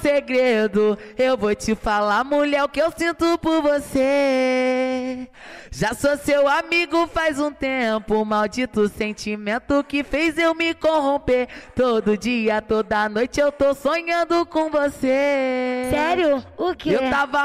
segredo. Eu vou te falar, mulher, o que eu sinto por você. Já sou seu amigo faz um tempo. Maldito sentimento que fez eu me corromper. Todo dia, toda noite eu tô sonhando com você. Sério? O quê? Eu tava